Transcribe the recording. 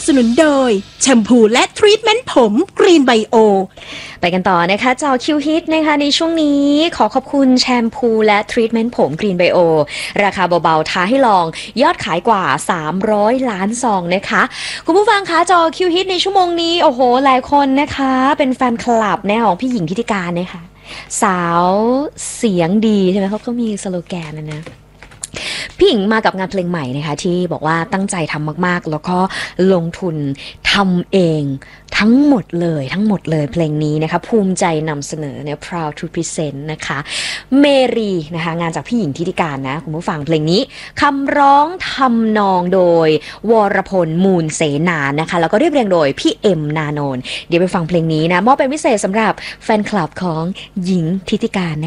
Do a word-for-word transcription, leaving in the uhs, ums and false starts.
สนุนโดยแชมพูและทรีทเมนต์ผมกรีนไบโอไปกันต่อนะคะจอคิวฮิตนะคะในช่วงนี้ขอขอบคุณแชมพูและทรีทเมนต์ผมกรีนไบโอราคาเบาๆท้าให้ลองยอดขายกว่าสามร้อยล้านซองนะคะคุณผู้ฟังคะจอคิวฮิตในชั่วโมงนี้โอ้โหหลายคนนะคะเป็นแฟนคลับแนวของพี่หญิงทิติการนะคะสาวเสียงดีใช่ไหมเขาก็มีสโลแกนนะนะพี่หญิงมากับงานเพลงใหม่นะคะที่บอกว่าตั้งใจทำมากๆแล้วก็ลงทุนทำเองทั้งหมดเลยทั้งหมดเลยเพลงนี้นะคะภูมิใจนำเสนอเนี่ย proud to present นะคะเมรีนะคะงานจากพี่หญิงทิติการนะคุณผู้ฟังเพลงนี้คำร้องทำนองโดยวรพลมูลเสนานะคะแล้วก็เรียบเรียงโดยพี่เอ็มนานนท์เดี๋ยวไปฟังเพลงนี้นะมอบเป็นพิเศษสำหรับแฟนคลับของหญิงทิติการ